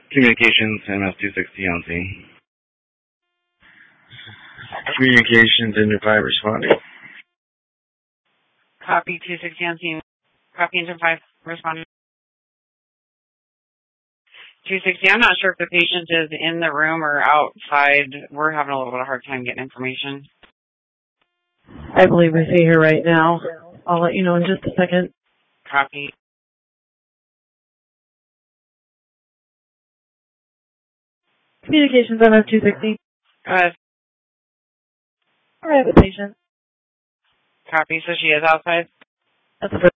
Communications, MS-260 on scene. Communications, Engine 5 responding. Copy 260 on scene. Copy Engine 5 responding. 260, I'm not sure if the patient is in the room or outside. We're having a little bit of a hard time getting information. I believe I see her right now. I'll let you know in just a second. Copy. Communications, MS-260. Go ahead. I have a patient. Copy, so she is outside? That's the